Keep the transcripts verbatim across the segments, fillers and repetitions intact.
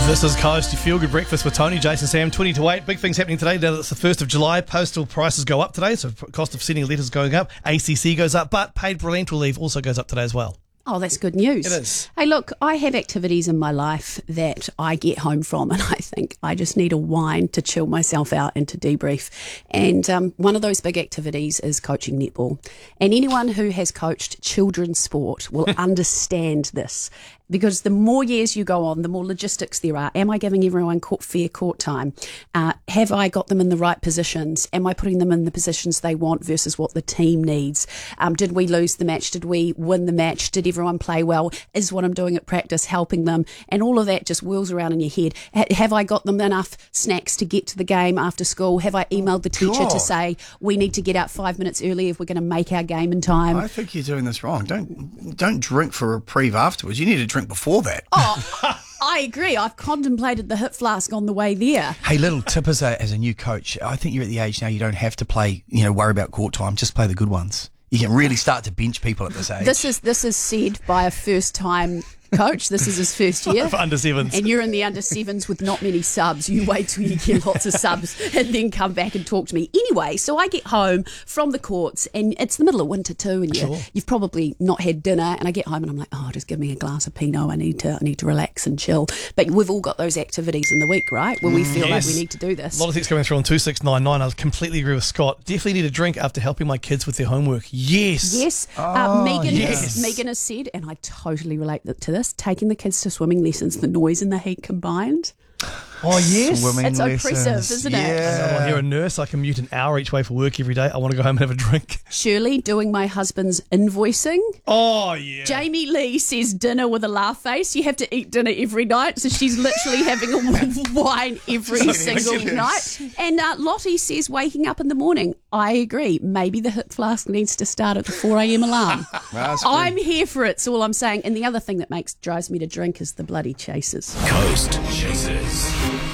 This is Coast, your feel-good breakfast with Tony, Jason, Sam, twenty to eight. Big things happening today. Now that it's the first of July, postal prices go up today, so cost of sending letters going up. A C C goes up, but paid parental leave also goes up today as well. Oh, that's good news. It is. Hey, look, I have activities in my life that I get home from and I think I just need a wine to chill myself out and to debrief. And um, one of those big activities is coaching netball. And anyone who has coached children's sport will understand this. Because the more years you go on, the more logistics there are. Am I giving everyone court, fair court time? Uh, have I got them in the right positions? Am I putting them in the positions they want versus what the team needs? Um, did we lose the match? Did we win the match? Did everyone play well? Is what I'm doing at practice helping them? And all of that just whirls around in your head. H- have I got them enough snacks to get to the game after school? Have I emailed the teacher God. to say we need to get out five minutes early if we're going to make our game in time? I think you're doing this wrong. Don't don't drink for reprieve afterwards. You need to drink before that. Oh, I agree. I've contemplated the hip flask on the way there. Hey, little tip as a, as a new coach, I think you're at the age now you don't have to play, you know, worry about court time. Just play the good ones. You can really start to bench people at this age. This is this is said by a first time coach. This is his first year. For under sevens. And you're in the under sevens with not many subs. You wait till you get lots of subs and then come back and talk to me. Anyway, so I get home from the courts and it's the middle of winter too, and you, Sure. you've probably not had dinner, and I get home and I'm like, oh, just give me a glass of Pinot. I need to I need to relax and chill. But we've all got those activities in the week, right? When we feel Yes. like we need to do this. A lot of things coming through on two six nine nine. I completely agree with Scott. Definitely need a drink after helping my kids with their homework. Yes. Yes, uh, Megan, yes. Has, Megan has said, and I totally relate to this, taking the kids to swimming lessons, the noise and the heat combined. Oh, yes. Swimming It's oppressive, lessons. isn't it? Yeah. So you're a nurse. I commute an hour each way for work every day. I want to go home and have a drink. Shirley doing my husband's invoicing. Oh, yeah. Jamie Lee says dinner with a laugh face. You have to eat dinner every night, so she's literally having a wine every single night. And uh, Lottie says waking up in the morning. I agree. Maybe the hip flask needs to start at the four a.m. alarm. That's I'm here for it. That's all I'm saying. And the other thing that makes drives me to drink is the bloody chasers. Coast Chasers.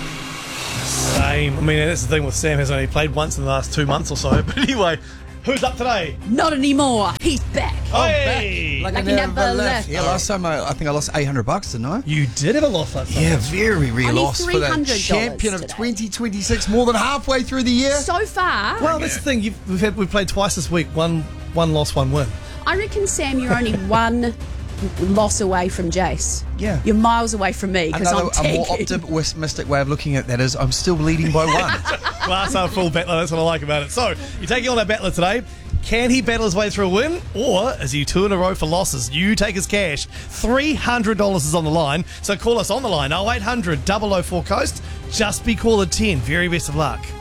Same. I mean, that's the thing with Sam. Has only played once in the last two months or so. But anyway, who's up today? Not anymore. He's back. Hey! Like he never left. Yeah, last time I, I think I lost eight hundred bucks, didn't I? You did have a loss last time. Yeah, very, very Only lost for three the hundred dollars champion of today. twenty twenty-six, more than halfway through the year. So far, Well, that's the thing. You've, we've had we've played twice this week. One one loss, one win. I reckon, Sam, you're only one loss away from Jace. Yeah. You're miles away from me because Another, I'm a more tanking. optimistic way of looking at that is I'm still leading by one. Glass half full battler. That's what I like about it. So you're taking on our battler today. Can he battle his way through a win, or is he two in a row for losses? You take his cash. three hundred dollars is on the line. So call us on the line. oh eight hundred, double oh four Coast. Just be caller ten. Very best of luck.